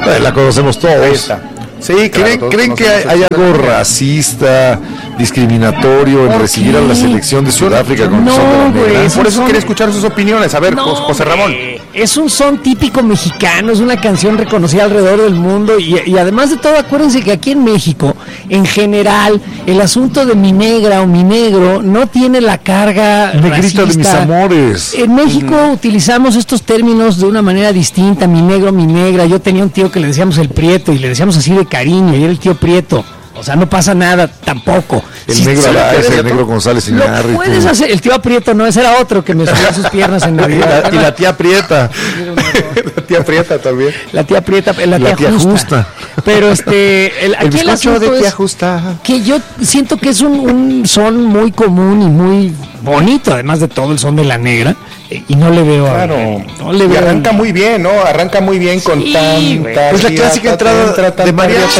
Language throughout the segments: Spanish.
La conocemos todos. Sí, claro, ¿Creen que hay algo racista, discriminatorio en recibir a la selección de Sudáfrica con el son de la negra? Por eso quería escuchar sus opiniones. A ver, José Ramón. Es un son típico mexicano, es una canción reconocida alrededor del mundo y además de todo, acuérdense que aquí en México, en general, el asunto de mi negra o mi negro no tiene la carga Negrita racista. de mis amores. En México utilizamos estos términos de una manera distinta, mi negro, mi negra. Yo tenía un tío que le decíamos el Prieto y le decíamos así de cariño, y era el tío Prieto. O sea, no pasa nada tampoco. El negro Araiza, el negro González Iñárritu. Lo puedes hacer. El tío Aprieto no, ese era otro que me subía sus piernas en Navidad. Y la tía Prieta. La tía Prieta también. La tía Prieta, la tía Justa. Pero aquí el asunto de tía es Justa. que yo siento que es un son muy común y muy bonito, además de todo el son de la negra, y no le veo y arranca muy bien, ¿no? Arranca muy bien con tanta. Es la clásica entrada de mariachi.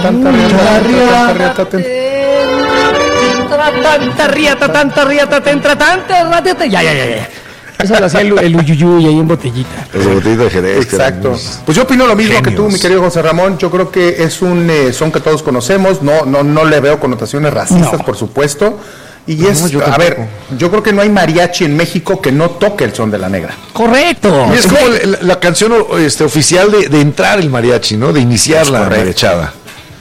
Ya. Eso lo hacía el Uyuyuy ahí en botellita. El botellita de Jerez. Exacto. Pues yo opino lo mismo que tú, mi querido José Ramón. Yo creo que es un son que todos conocemos. No le veo connotaciones racistas, por supuesto. Y yo creo que no hay mariachi en México que no toque el son de la negra. Correcto. Y es como la canción oficial de entrar el mariachi, ¿no? De iniciar la mariachada.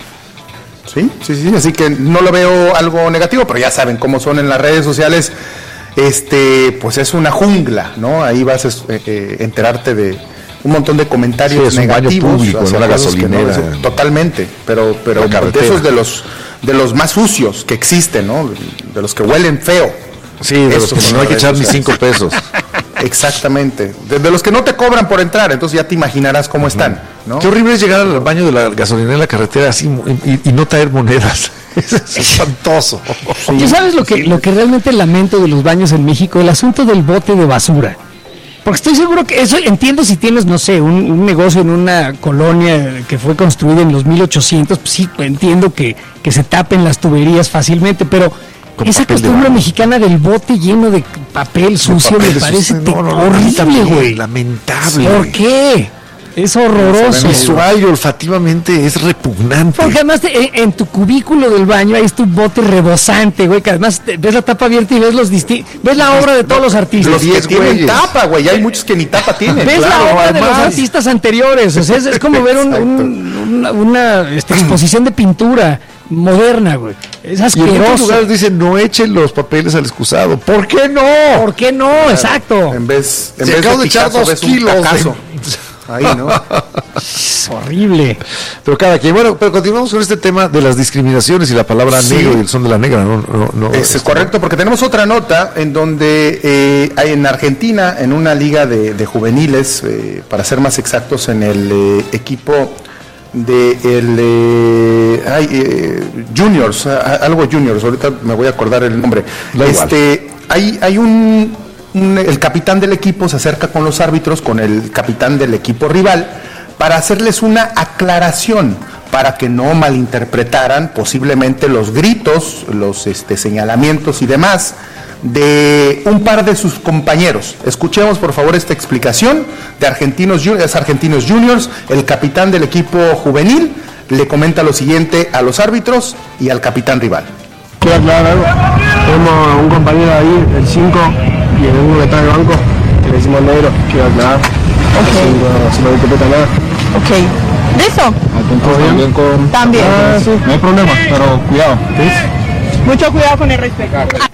Sí, así que no lo veo algo negativo, pero ya saben cómo son en las redes sociales, pues es una jungla, ¿no? Ahí vas a enterarte de un montón de comentarios negativos. Baño público, no la gasolinera. Totalmente, pero de esos de los más sucios que existen, ¿no? De los que huelen feo. Sí, de los que no hay que echar ni 5 pesos. Exactamente. De los que no te cobran por entrar, entonces ya te imaginarás cómo están, ¿no? Qué horrible es llegar al baño de la gasolinera en la carretera así y no traer monedas. Es espantoso. Sí. ¿Tú sabes lo que realmente lamento de los baños en México? El asunto del bote de basura. Porque estoy seguro que eso, entiendo si tienes, no sé, un negocio en una colonia que fue construida en los 1800, pues sí, entiendo que se tapen las tuberías fácilmente, pero esa costumbre mexicana del bote lleno de papel sucio me parece horrible, güey. Lamentable. ¿Por qué? Es horroroso. Visual y olfativamente es repugnante. Porque además en tu cubículo del baño ahí es tu bote rebosante, güey, que además ves la tapa abierta y ves ves la obra de todos los artistas. Los 10 tienen tapa, güey, hay muchos que ni tapa tienen. Ves la obra de los artistas anteriores, o sea, es como ver una exposición de pintura moderna, güey. Es asqueroso. Y en muchos lugares dicen, no echen los papeles al excusado. ¿Por qué no? ¿Por qué no? Claro. Exacto. En vez de echar 2 kilos. Ahí, ¿no? Es horrible. Pero cada quien. Bueno, pero continuamos con este tema de las discriminaciones y la palabra negro y el son de la negra. No, es correcto, porque tenemos otra nota en donde hay en Argentina, en una liga de juveniles, para ser más exactos, en el equipo de Juniors, algo Juniors, ahorita me voy a acordar el nombre. Hay el capitán del equipo se acerca con los árbitros, con el capitán del equipo rival, para hacerles una aclaración, para que no malinterpretaran posiblemente los gritos, los señalamientos y demás de un par de sus compañeros. Escuchemos por favor esta explicación de Argentinos Juniors. El capitán del equipo juvenil le comenta lo siguiente a los árbitros y al capitán rival. Quiero aclarar algo. Tenemos a un compañero ahí, el 5, y el 1 que está en el banco, que le decimos negro. Quiero aclarar. Ok. Si no interpreta nada. Ok. ¿Listo? También. Sí. No hay problema, pero cuidado. ¿Sí? Mucho cuidado con el respeto.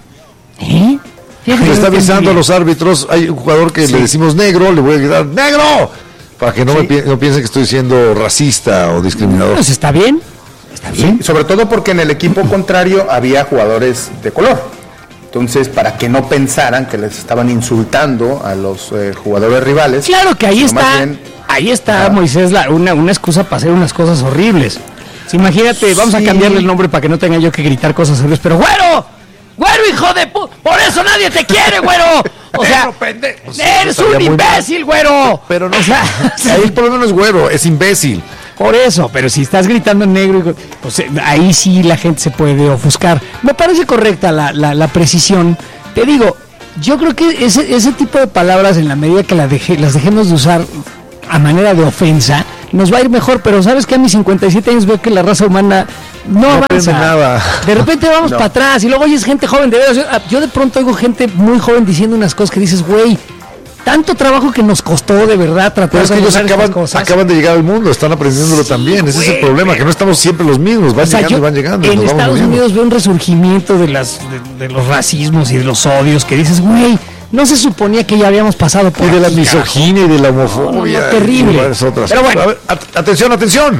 Le está avisando a los árbitros. Hay un jugador que le decimos negro, le voy a gritar ¡negro! Para que no piensen que estoy siendo racista o discriminador. Pues está bien. Sí, sobre todo porque en el equipo contrario había jugadores de color. Entonces, para que no pensaran que les estaban insultando a los jugadores rivales. Claro que ahí está, Moisés, una excusa para hacer unas cosas horribles. Imagínate, vamos a cambiarle el nombre para que no tenga yo que gritar cosas horribles, pero ¡güero! ¡Güero, hijo de pu! ¡Por eso nadie te quiere, güero! O sea, eres un imbécil, güero. Pero no, ahí el problema no es güero, es imbécil. Por eso, pero si estás gritando en negro, pues ahí sí la gente se puede ofuscar. Me parece correcta la precisión. Te digo, yo creo que ese tipo de palabras, en la medida que las dejemos de usar a manera de ofensa, nos va a ir mejor, pero sabes que a mis 57 años veo que la raza humana no avanza nada. De repente vamos para atrás y luego oyes gente joven. Yo de pronto oigo gente muy joven diciendo unas cosas que dices, güey, tanto trabajo que nos costó de verdad tratar de ellos acaban de llegar al mundo, están aprendiéndolo también. Ese es el problema, que no estamos siempre los mismos, van llegando. En Estados Unidos veo un resurgimiento de los racismos y de los odios que dices, güey, no se suponía que ya habíamos pasado por y de la misoginia y de la homofobia. No, terrible. Pero bueno, a ver, atención.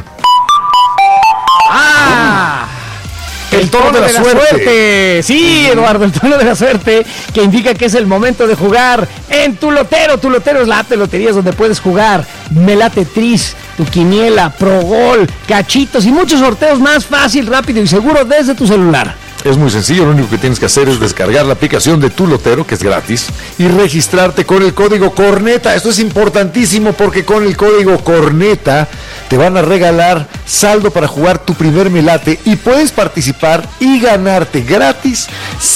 El tono de la suerte. Sí, Eduardo, el tono de la suerte, que indica que es el momento de jugar en Tu Lotero. Tu Lotero es la app de loterías donde puedes jugar Melate Tris, Tu Quiniela, Pro Gol, Cachitos y muchos sorteos más fácil, rápido y seguro desde tu celular. Es muy sencillo, lo único que tienes que hacer es descargar la aplicación de Tu Lotero, que es gratis, y registrarte con el código CORNETA. Esto es importantísimo porque con el código CORNETA te van a regalar saldo para jugar tu primer melate y puedes participar y ganarte gratis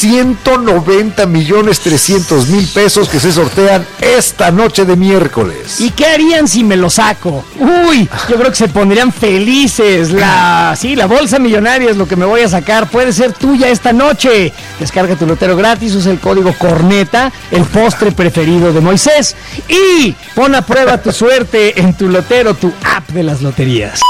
190,300,000 pesos que se sortean esta noche de miércoles. ¿Y qué harían si me lo saco? Uy, yo creo que se pondrían felices. La bolsa millonaria es lo que me voy a sacar. Puede ser tuya esta noche. Descarga Tu Lotero gratis, usa el código CORNETA, el postre preferido de Moisés, y pon a prueba tu suerte en Tu Lotero, tu app de las loterías.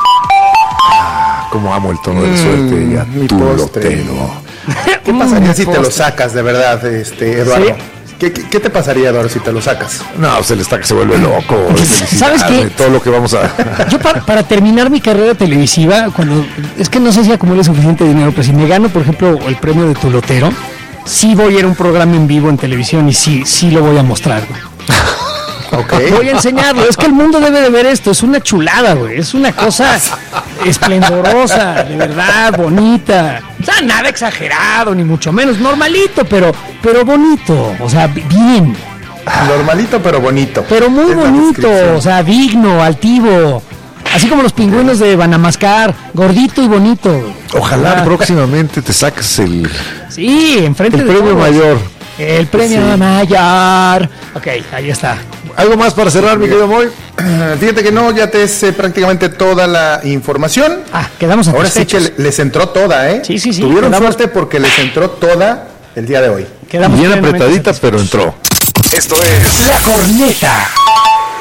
Como amo el tono de la suerte y a Tu Lotero. ¿Qué pasaría si te lo sacas de verdad, Eduardo? ¿Sí? ¿Qué te pasaría, Eduardo, si te lo sacas? No, se vuelve loco. ¿Sabes qué? Todo lo que vamos a... Yo para terminar mi carrera televisiva, es que no sé si acumule suficiente dinero, pero si me gano, por ejemplo, el premio de Tu Lotero, sí voy a ir a un programa en vivo en televisión y sí lo voy a mostrar, güey. Okay. Voy a enseñarlo, es que el mundo debe de ver esto, es una chulada, güey, es una cosa esplendorosa, de verdad, bonita, o sea, nada exagerado, ni mucho menos, normalito, pero bonito, o sea, bien. Normalito, pero bonito. Pero muy bonito, o sea, digno, altivo, así como los pingüinos de Banamascar, gordito y bonito. Ojalá próximamente te saques el enfrente el premio mayor. El premio mayor. Ok, ahí está. ¿Algo más para cerrar, mi querido Moy? Fíjate que no, ya te es prácticamente toda la información. Quedamos ahora sí que les entró toda, ¿eh? Sí. Tuvieron suerte porque les entró toda el día de hoy. Bien apretadita, pero entró. Esto es La Corneta.